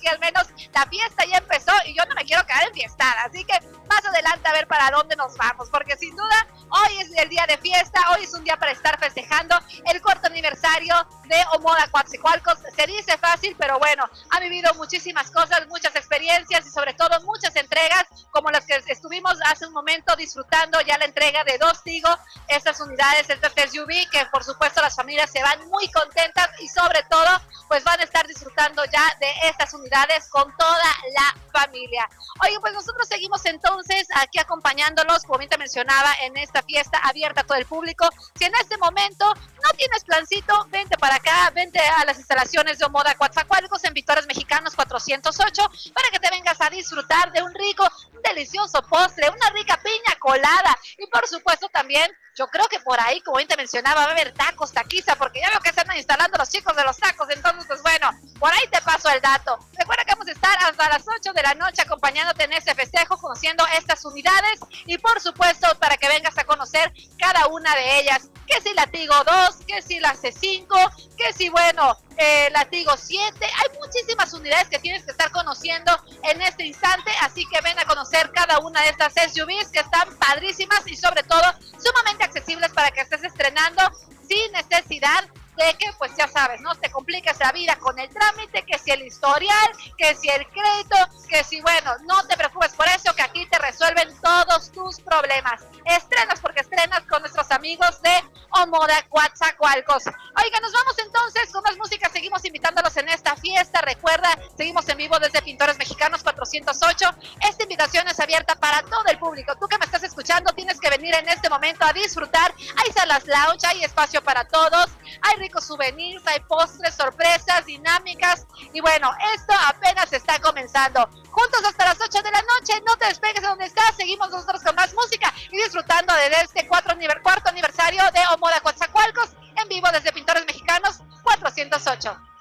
aquí al menos la fiesta ya empezó y yo no me quiero quedar enfiestada, así que más adelante a ver para dónde nos vamos, porque sin duda hoy es el día de fiesta, hoy es un día para estar festejando el cuarto aniversario de Omoda Coatzacoalcos. Se dice fácil, pero bueno, ha vivido muchísimas cosas, muchas experiencias y sobre todo muchas entregas, como las que estuvimos hace un momento disfrutando ya la entrega de dos Tigo, estas unidades, estas SUV, que por supuesto las familias se van muy contentas y sobre todo pues van a estar disfrutando ya de estas unidades con toda la familia. Oye, pues nosotros seguimos entonces aquí acompañándolos, como bien te mencionaba, en esta fiesta abierta a todo el público. Si en este momento no tienes plancito, vente para acá, vente a las instalaciones de Omoda Coatzacoalcos en Victorias Mexicanos 408 para que te vengas a disfrutar de un rico, un delicioso postre, una rica piña colada y por supuesto también yo creo que por ahí, como bien te mencionaba, va a haber tacos, taquiza, porque ya veo que están instalando los chicos de los tacos, entonces pues bueno, por ahí te paso el dato. Recuerda que vamos a estar hasta las 8 de la noche acompañándote en este festejo, conociendo estas unidades y por supuesto para que vengas a conocer cada una de ellas. Que si la Tigo 2, que si la C5, que si bueno, la Tigo 7, hay muchísimas unidades que tienes que estar conociendo en este instante, así que ven a conocer cada una de estas SUVs que están padrísimas y sobre todo sumamente accesibles para que estés estrenando sin necesidad de que, pues ya sabes, no te compliques la vida con el trámite, que si el historial, que si el crédito, que si, bueno, no te preocupes por eso, que aquí te resuelven todos tus problemas. Estrenas porque estrenas con nuestros amigos de Omoda Coatzacoalcos. Oiga, nos vamos entonces con más música, seguimos invitándolos en esta fiesta. Recuerda, seguimos en vivo desde Pintores Mexicanos 408. Esta invitación es abierta para todo el público. Tú que me estás escuchando, tienes que venir en este momento a disfrutar. Hay salas lounge, hay espacio para todos, hay ricos souvenirs, hay postres, sorpresas, dinámicas y bueno, esto apenas está comenzando. Juntos hasta las 8 de la noche, no te despegues de donde estás, seguimos nosotros con más música y disfrutando de este cuarto aniversario de Omoda Coatzacoalcos en vivo desde Pintores Mexicanos 408.